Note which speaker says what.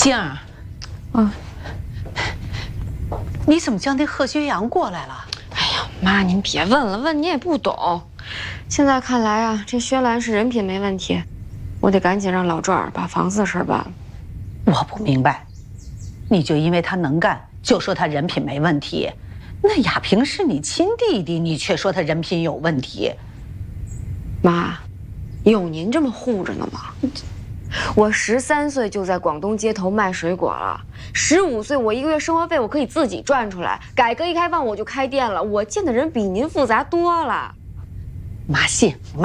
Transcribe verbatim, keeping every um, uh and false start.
Speaker 1: 静儿，
Speaker 2: 啊，
Speaker 1: 你怎么叫那贺学阳过来了？
Speaker 2: 哎呀，妈，您别问了，问你也不懂。现在看来啊，这薛兰是人品没问题，我得赶紧让老赵把房子的事办了。
Speaker 1: 我不明白，你就因为他能干，就说他人品没问题？那亚平是你亲弟弟，你却说他人品有问题？
Speaker 2: 妈，有您这么护着呢吗？我十三岁就在广东街头卖水果了，十五岁我一个月生活费我可以自己赚出来。改革一开放我就开店了，我见的人比您复杂多了。
Speaker 1: 妈信，妈。